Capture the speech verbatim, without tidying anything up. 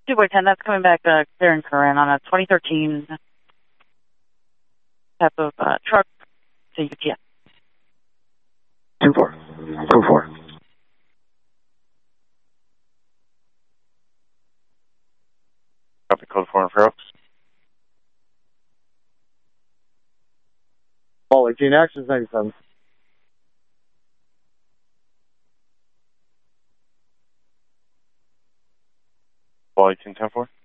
two by ten, that's coming back uh, clear and current on a twenty thirteen type of uh, truck to U P S. two four. two four. Copy code four and Fair Oaks. All eighteen, actions ninety-seven. Ball eighteen ten four.